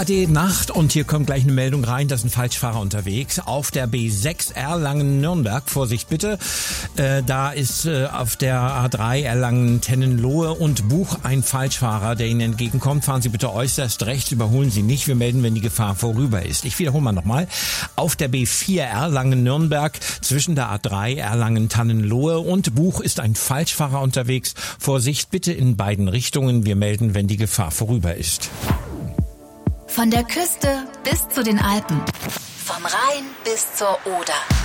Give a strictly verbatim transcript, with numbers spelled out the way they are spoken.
A R D Nacht und hier kommt gleich eine Meldung rein, da ist ein Falschfahrer unterwegs auf der B sechs Erlangen-Nürnberg. Vorsicht bitte, äh, da ist äh, auf der A drei Erlangen-Tennenlohe und Buch ein Falschfahrer, der Ihnen entgegenkommt. Fahren Sie bitte äußerst rechts, überholen Sie nicht. Wir melden, wenn die Gefahr vorüber ist. Ich wiederhole mal nochmal. Auf der B vier Erlangen-Nürnberg zwischen der A drei Erlangen-Tannenlohe und Buch ist ein Falschfahrer unterwegs. Vorsicht bitte in beiden Richtungen. Wir melden, wenn die Gefahr vorüber ist. Von der Küste bis zu den Alpen, vom Rhein bis zur Oder.